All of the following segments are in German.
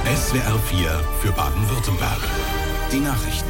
SWR 4 für Baden-Württemberg. Die Nachrichten.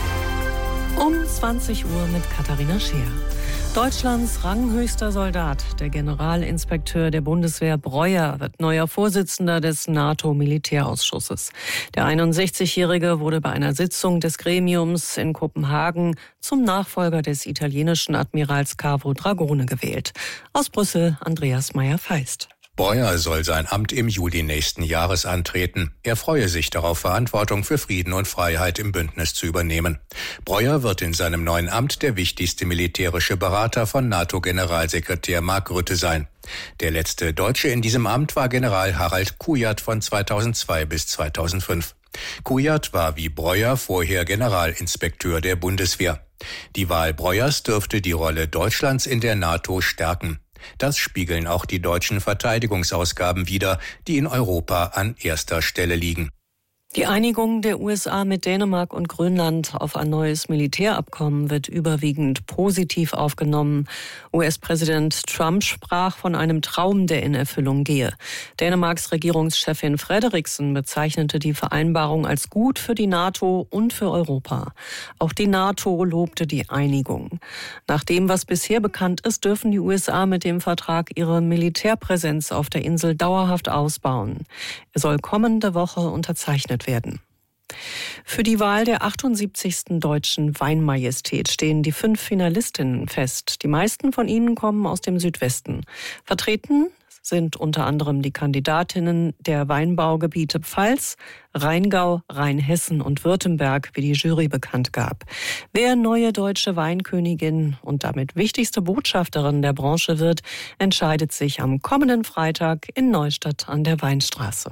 Um 20 Uhr mit Katharina Scheer. Deutschlands ranghöchster Soldat, der Generalinspekteur der Bundeswehr Breuer, wird neuer Vorsitzender des NATO-Militärausschusses. Der 61-Jährige wurde bei einer Sitzung des Gremiums in Kopenhagen zum Nachfolger des italienischen Admirals Cavo Dragone gewählt. Aus Brüssel Andreas Meyer-Feist. Breuer soll sein Amt im Juli nächsten Jahres antreten. Er freue sich darauf, Verantwortung für Frieden und Freiheit im Bündnis zu übernehmen. Breuer wird in seinem neuen Amt der wichtigste militärische Berater von NATO-Generalsekretär Mark Rutte sein. Der letzte Deutsche in diesem Amt war General Harald Kujat von 2002 bis 2005. Kujat war wie Breuer vorher Generalinspekteur der Bundeswehr. Die Wahl Breuers dürfte die Rolle Deutschlands in der NATO stärken. Das spiegeln auch die deutschen Verteidigungsausgaben wider, die in Europa an erster Stelle liegen. Die Einigung der USA mit Dänemark und Grönland auf ein neues Militärabkommen wird überwiegend positiv aufgenommen. US-Präsident Trump sprach von einem Traum, der in Erfüllung gehe. Dänemarks Regierungschefin Frederiksen bezeichnete die Vereinbarung als gut für die NATO und für Europa. Auch die NATO lobte die Einigung. Nach dem, was bisher bekannt ist, dürfen die USA mit dem Vertrag ihre Militärpräsenz auf der Insel dauerhaft ausbauen. Er soll kommende Woche unterzeichnet werden. Für die Wahl der 78. Deutschen Weinmajestät stehen die 5 Finalistinnen fest. Die meisten von ihnen kommen aus dem Südwesten. Vertreten sind unter anderem die Kandidatinnen der Weinbaugebiete Pfalz, Rheingau, Rheinhessen und Württemberg, wie die Jury bekannt gab. Wer neue deutsche Weinkönigin und damit wichtigste Botschafterin der Branche wird, entscheidet sich am kommenden Freitag in Neustadt an der Weinstraße.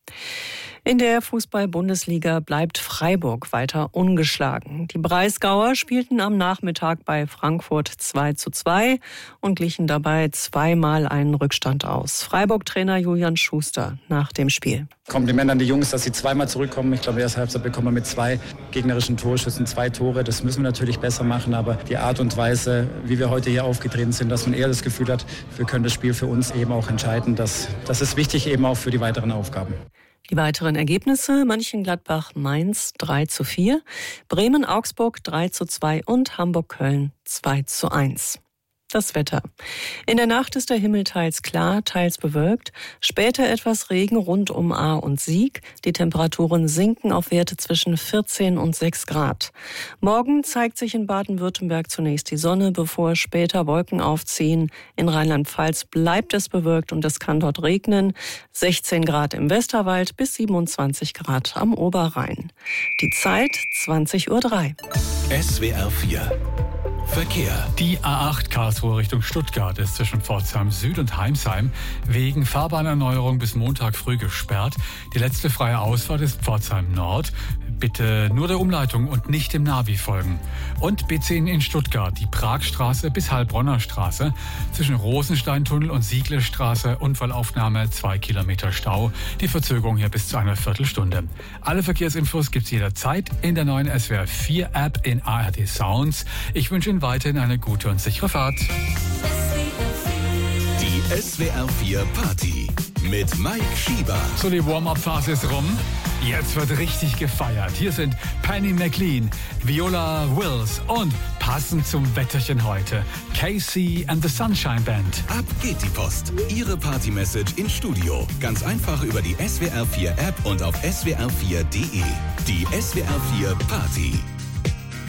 In der Fußball-Bundesliga bleibt Freiburg weiter ungeschlagen. Die Breisgauer spielten am Nachmittag bei Frankfurt 2:2 und glichen dabei zweimal einen Rückstand aus. Freiburg-Trainer Julian Schuster nach dem Spiel. Kompliment an die Jungs, dass sie zweimal zurückkommen. Ich glaube, erste Halbzeit bekommen wir mit 2 gegnerischen Torschüssen 2 Tore. Das müssen wir natürlich besser machen, aber die Art und Weise, wie wir heute hier aufgetreten sind, dass man eher das Gefühl hat, wir können das Spiel für uns eben auch entscheiden. Das ist wichtig eben auch für die weiteren Aufgaben. Die weiteren Ergebnisse: Mönchengladbach-Mainz 3:4, Bremen-Augsburg 3:2 und Hamburg-Köln 2:1. Das Wetter. In der Nacht ist der Himmel teils klar, teils bewölkt. Später etwas Regen rund um Ahr und Sieg. Die Temperaturen sinken auf Werte zwischen 14 und 6 Grad. Morgen zeigt sich in Baden-Württemberg zunächst die Sonne, bevor später Wolken aufziehen. In Rheinland-Pfalz bleibt es bewölkt und es kann dort regnen. 16 Grad im Westerwald bis 27 Grad am Oberrhein. Die Zeit 20:03 Uhr. SWR 4 Verkehr. Die A8 Karlsruhe Richtung Stuttgart ist zwischen Pforzheim Süd und Heimsheim wegen Fahrbahnerneuerung bis Montag früh gesperrt. Die letzte freie Ausfahrt ist Pforzheim Nord. Bitte nur der Umleitung und nicht dem Navi folgen. Und B10 in Stuttgart, die Pragstraße bis Heilbronner Straße. Zwischen Rosensteintunnel und Sieglestraße Unfallaufnahme, 2 Kilometer Stau. Die Verzögerung hier bis zu einer Viertelstunde. Alle Verkehrsinfos gibt's jederzeit in der neuen SWR 4 App in ARD Sounds. Ich wünsche Ihnen weiterhin eine gute und sichere Fahrt. Die SWR 4 Party mit Mike Schieber. So, die Warm-Up-Phase ist rum. Jetzt wird richtig gefeiert. Hier sind Penny McLean, Viola Wills und passend zum Wetterchen heute Casey and the Sunshine Band. Ab geht die Post. Ihre Party-Message ins Studio. Ganz einfach über die SWR 4 App und auf swr4.de. Die SWR 4 Party.